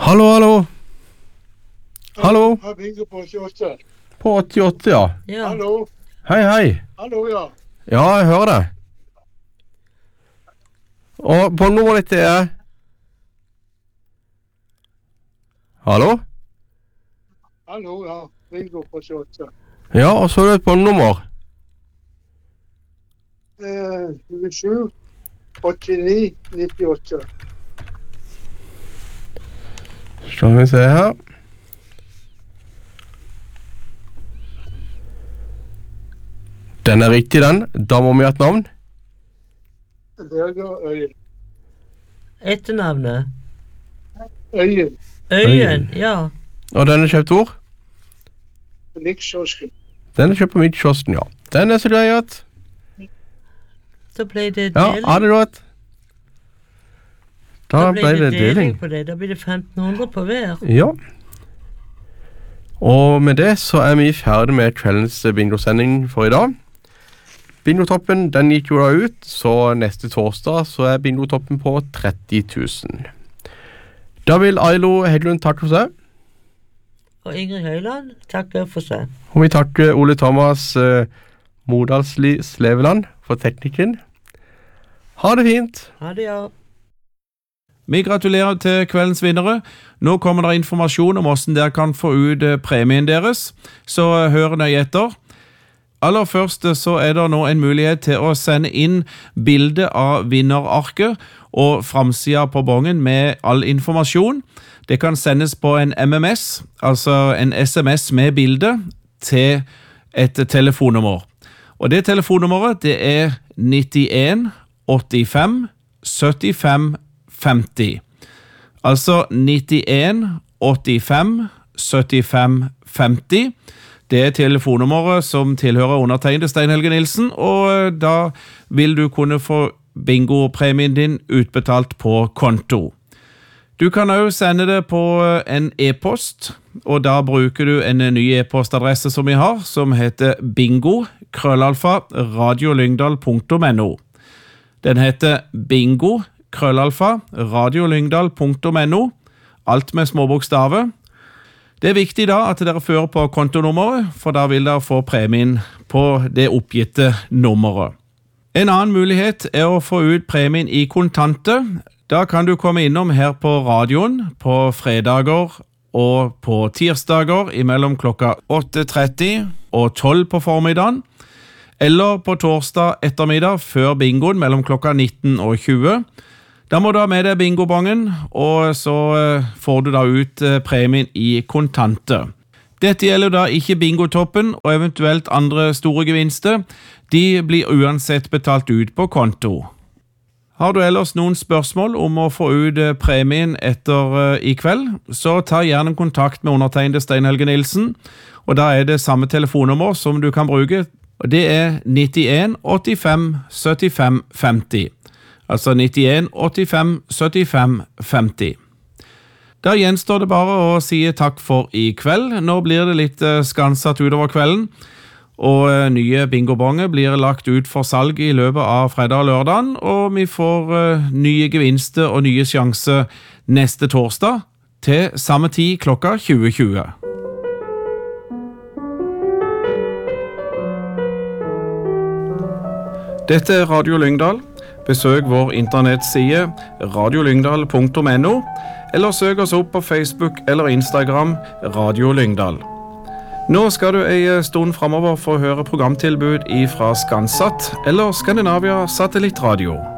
Hallo, hallo. Hallo. Har bingo på 88. På 88, ja. Ja. Hallo. Hei, hei. Hallo, ja. Ja, jeg hører deg. Og på nummeret ditt er... Hallo? Hallo, ja. Bingo på 88. Ja, og så er det et båndnummer. 27, 89, 98. Skal vi se her. Den er riktig, den. Da må vi ha et navn. Birger Øyen. Etternavnet. Øyen. Øyen, ja. Og den er kjøpt hvor? Nikkiosken. Den er kjøpt på Midtkiosken, ja. Den er så greit. Så ble det Ja, deling. ha det godt. Da ble det deling. på det. Da blir det 1500 på hver. Ja. Og med det så er vi ferdig med kveldens bingosending for i dag. Bingotoppen, den gikk jo da ut, så neste torsdag så er bingotoppen på 30 000. Da vil Ailo Hedlund takke for seg. Og Ingrid Høyland takker for seg. Og vi takker Ole Thomas Modalsli Sleveland for teknikken. Ha det fint. Ha det, ja. Vi gratulerer til kveldens vinnere. Nå kommer det informasjon om hvordan dere kan få ut premien deres, så hør nøye etter. Aller først så er det nå en mulighet til å sende inn bilde av vinnerarket og framsida på bongen med all informasjon. Det kan sendes på en MMS, altså en SMS med bilde, til et telefonnummer. Og det telefonnummeret det er 91 85 75 50. Altså 91 85 75 50. Det er telefonnummeret som tilhører undertegnede Stein Helge Nilsen, og da vil du kunne få bingopremien din utbetalt på konto. Du kan også sende det på en e-post, og da bruker du en ny e-postadresse som vi har, som heter bingo@radiolyngdal.no. Den heter bingo@radiolyngdal.no, alt med små bokstaver. Det er viktig da at dere fører på kontonummeret, for da vil dere få premien på det oppgitte nummeret. En annen mulighet er å få ut premien i kontanter. Da kan du komme innom her på radioen på fredager og på tirsdager imellom klokka 8:30 og 12 på formiddagen, eller på torsdag ettermiddag før bingoen mellom klokka 19 og 20. Da må du ha med deg bingobongen, og så får du da ut premien i kontanter. Dette gjelder da ikke bingotoppen og eventuelt andre store gevinster. De blir uansett betalt ut på konto. Har du ellers noen spørsmål om å få ut premien etter i kveld, så ta gjerne kontakt med undertegnede Stein Helge Nilsen, og da er det samme telefonnummer som du kan bruke, og det er 91 85 75 50. Altså 91 85 75 50. Da gjenstår det bare å si takk for i kveld. Nå blir det litt skansatt utover kvelden, og nye bingobonger blir lagt ut for salg i løpet av fredag og lørdagen, og vi får nye gevinster og nye sjanser neste torsdag til samme tid klokka 20:20. Dette er Radio Lyngdal. Besøk vår internettside radiolyngdal.no, eller søk oss opp på Facebook eller Instagram Radio Lyngdal. Nå skal du en stund fremover få høre programtilbud fra Skansatt eller Skandinavia Satellittradio.